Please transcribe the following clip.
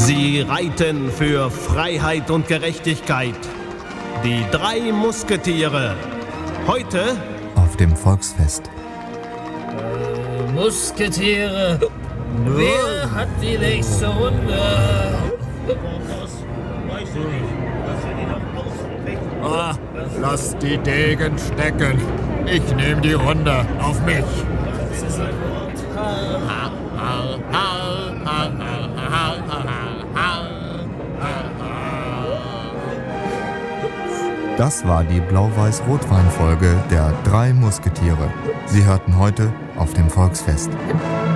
Sie reiten für Freiheit und Gerechtigkeit. Die 3 Musketiere. Heute auf dem Volksfest. Musketiere. Wer hat die nächste Runde? Weißt du nicht, dass wir die noch ausfechten? Ah, lass die Degen stecken. Ich nehme die Runde auf mich. Das war die Blau-Weiß-Rotwein-Folge der 3 Musketiere. Sie hörten heute auf dem Volksfest.